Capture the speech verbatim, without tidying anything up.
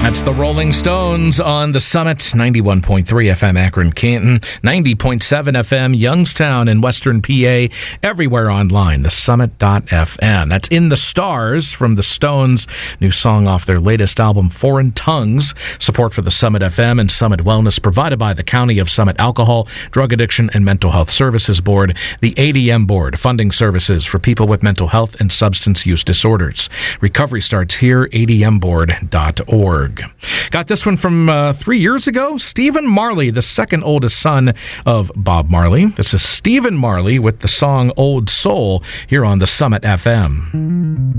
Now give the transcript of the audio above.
That's the Rolling Stones on the Summit, ninety-one point three F M Akron, Canton, ninety point seven F M Youngstown in Western P A, everywhere online, the summit dot f m. That's In the Stars from the Stones, new song off their latest album, Foreign Tongues. Support for the Summit F M and Summit Wellness provided by the County of Summit Alcohol, Drug Addiction, and Mental Health Services Board, the A D M Board, funding services for people with mental health and substance use disorders. Recovery starts here, a d m board dot org. Got this one from uh, three years ago. Stephen Marley, the second oldest son of Bob Marley. This is Stephen Marley with the song Old Soul here on the Summit F M.